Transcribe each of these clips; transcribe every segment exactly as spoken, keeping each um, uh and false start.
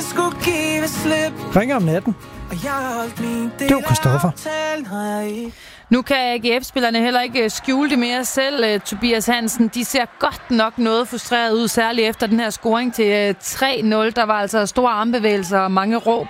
skulle give slip. Ringer om natten. Det var Christoffer. Nu kan A G F-spillerne heller ikke skjule det mere selv, Tobias Hansen. De ser godt nok noget frustreret ud, særligt efter den her scoring til tre nul. Der var altså store armbevægelser og mange råb.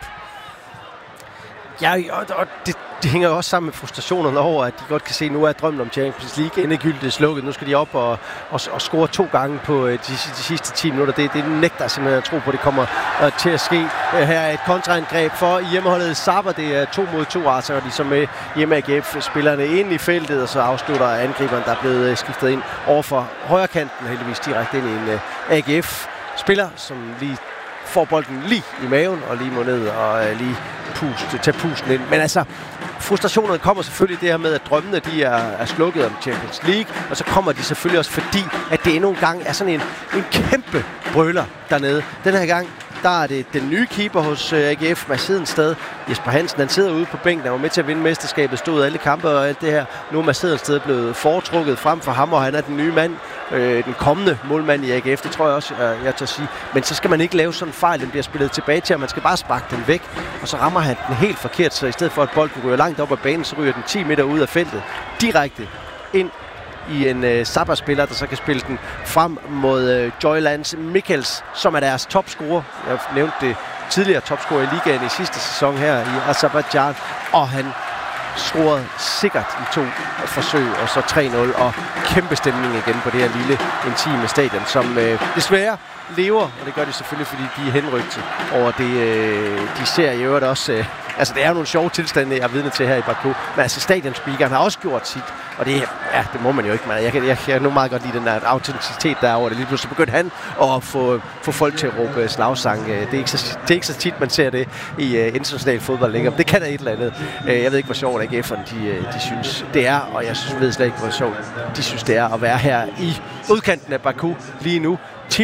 Ja, og, og det, det hænger jo også sammen med frustrationerne over, at de godt kan se, at nu er drømmen om Champions League endegyldigt slukket. Nu skal de op og, og, og score to gange på de, de sidste ti minutter. Det, det nægter simpelthen at tro på, at det kommer uh, til at ske. Uh, her er et kontraangreb for hjemmeholdet Zappa. Det er to mod to, altså, og de som med hjemme A G F-spillerne ind i feltet, og så afslutter angriberen, der er blevet uh, skiftet ind over for højre kanten, heldigvis direkte ind i en uh, A G F-spiller, som lige får bolden lige i maven og lige må ned og uh, lige pust, tage pusten ind. Men altså, frustrationerne kommer selvfølgelig det her med, at drømmene de er, er slukket om Champions League, og så kommer de selvfølgelig også fordi, at det endnu en gang er sådan en, en kæmpe brøler dernede. Den her gang, der er det den nye keeper hos uh, A G F, Mads Hedensted. Jesper Hansen, han sidder ude på bænken, han var med til at vinde mesterskabet, stod alle kampe og alt det her. Nu er Mads Hedensted blevet foretrukket frem for ham, og han er den nye mand, øh, den kommende målmand i A G F, det tror jeg også, jeg, jeg tør sige. Men så skal man ikke lave sådan en fejl, den bliver spillet tilbage til, og man skal bare sparke den væk, og så rammer han den helt forkert, så i stedet for at bolden ryger langt op ad banen, så ryger den ti meter ud af feltet, direkte ind i en uh, Zappa-spiller, der så kan spille den frem mod uh, Joylands Mikkels, som er deres topscorer. Jeg nævnte det tidligere, topscorer i ligaen i sidste sæson her i Aserbajdsjan, og han scorede sikkert i to forsøg, og så tre nul, og kæmpe stemning igen på det her lille, intime stadion, som øh, desværre lever, og det gør de selvfølgelig, fordi de er henrygte over det, øh, de ser i øvrigt også. Øh, altså, det er jo nogle sjove tilstande, jeg er vidne til her i Baku, men altså, stadionspeakeren har også gjort sit, og det, ja, det må man jo ikke, men jeg kan, jeg kan nu meget godt lide den der autenticitet, der er over det. Lige pludselig begyndte han at få, få folk til at råbe slagsang. Det er, ikke så, det er ikke så tit, man ser det i uh, international fodbold længere. Det kan der et eller andet. Uh, jeg ved ikke, hvor sjovt A G F'erne de, uh, de synes, det er, og jeg synes, ved slet ikke, hvor sjovt de synes, det er at være her i udkanten af Baku lige nu.